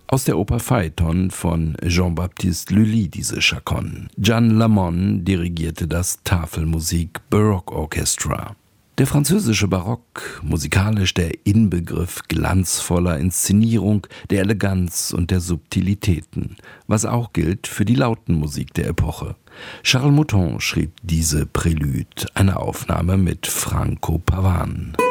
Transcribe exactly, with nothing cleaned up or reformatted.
Aus der Oper Phaeton von Jean-Baptiste Lully diese Chaconne. Jan Lamon dirigierte das Tafelmusik Baroque Orchestra. Der französische Barock, musikalisch der Inbegriff glanzvoller Inszenierung, der Eleganz und der Subtilitäten, was auch gilt für die Lautenmusik der Epoche. Charles Mouton schrieb diese Prélude, eine Aufnahme mit Franco Pavan.